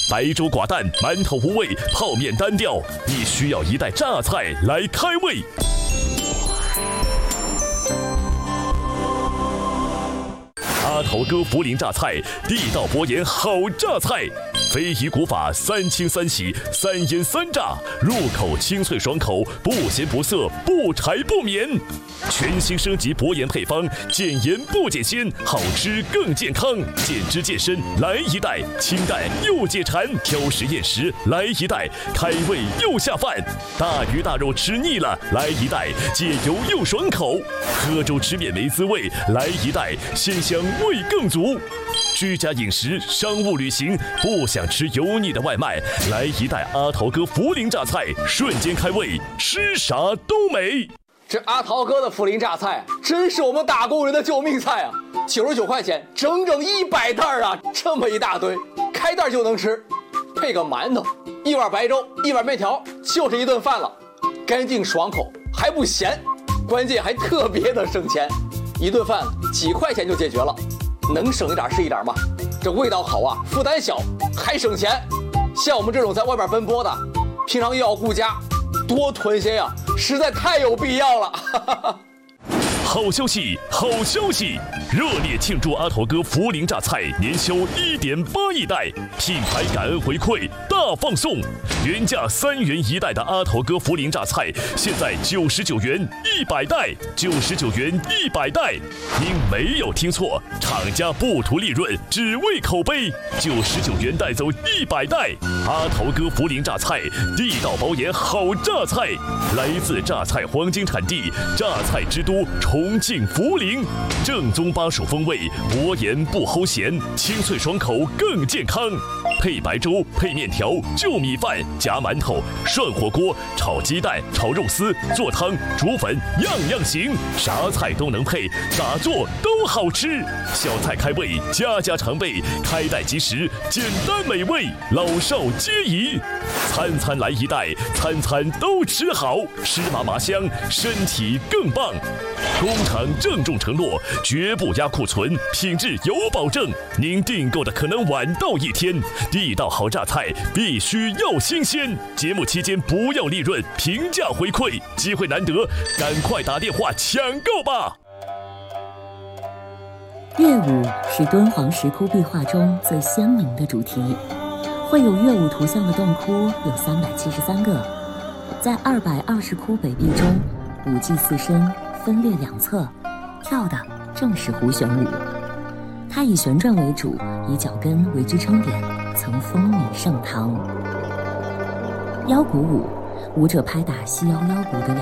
白粥寡淡，馒头无味，泡面单调，你需要一袋榨菜来开胃。阿头哥涪陵榨菜，地道博研好榨菜，非遗古法3清3洗3腌3炸，入口清脆爽口，不咸不涩，不柴不绵。全新升级博研配方，减盐不减鲜，好吃更健康，减脂健身来一袋，清淡又解馋，挑食厌食来一袋，开胃又下饭。大鱼大肉吃腻了，来一袋，解油又爽口。喝粥吃面没滋味，来一袋，鲜香味更足。居家饮食、商务旅行，不想吃油腻的外卖，来一袋阿头哥涪陵榨菜，瞬间开胃，吃啥都美。 这阿桃哥的涪陵榨菜真是我们打工人的救命菜啊！99块钱，整整100袋啊！这么一大堆，开袋就能吃，配个馒头，一碗白粥，一碗面条，就是一顿饭了，干净爽口，还不咸，关键还特别的省钱，一顿饭几块钱就解决了，能省一点是一点嘛。这味道好啊，负担小，还省钱。像我们这种在外面奔波的，平常又要顾家，多囤些呀，实在太有必要了。 好消息，好消息！热烈庆祝阿头哥涪陵榨菜年销1.8亿袋，品牌感恩回馈大放送，原价3元1袋的阿头哥涪陵榨菜，现在99元100袋，99元100袋。您没有听错，厂家不图利润，只为口碑，99元带走100袋。阿头哥涪陵榨菜，地道保研好榨菜，来自榨菜黄金产地，榨菜之都重庆涪陵，正宗巴蜀风味，薄盐不齁咸，清脆爽口更健康。配白粥，配面条，就米饭，夹馒头，涮火锅，炒鸡蛋，炒肉丝，做汤，煮粉，样样行，啥菜都能配，咋做都好吃。小菜开胃，家家常备，开袋即食，简单美味，老少皆宜。餐餐来一袋，餐餐都吃好，吃麻麻香，身体更棒。工厂郑重承诺，绝不压库存，品质有保证。您订购的可能晚到1天，地道好榨菜必须要新鲜。节目期间不要利润，平价回馈，机会难得，赶快打电话抢购吧！ 乐舞是敦煌石窟壁画中最鲜明的主题，绘有乐舞图像的洞窟有373个，在220窟北壁中，5祭4身分列2侧，跳的正是胡旋舞。它以旋转为主，以脚跟为支撑点，曾风靡盛唐。腰鼓舞，舞者拍打细腰腰鼓的